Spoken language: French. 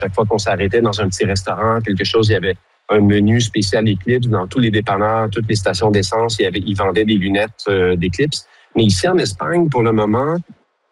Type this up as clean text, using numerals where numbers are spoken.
chaque fois qu'on s'arrêtait dans un petit restaurant, quelque chose, il y avait un menu spécial Eclipse. Dans tous les dépanneurs, toutes les stations d'essence, ils vendaient des lunettes d'Eclipse. Mais ici, en Espagne, pour le moment,